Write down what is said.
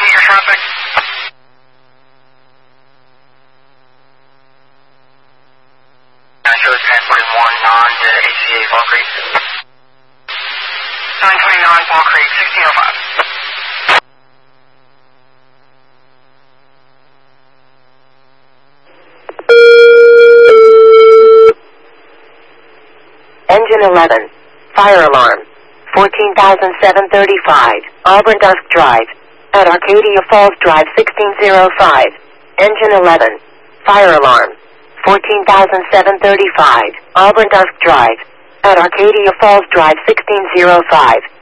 your traffic. Shows transporting 1 on to HCA Fall Creek. 929 Fall Creek, 1605. Engine 11. Fire alarm. 14,735. Auburn Dusk Drive. At Arcadia Falls Drive 1605. Engine 11. Fire alarm. 14,735. Auburn Dusk Drive. At Arcadia Falls Drive 1605.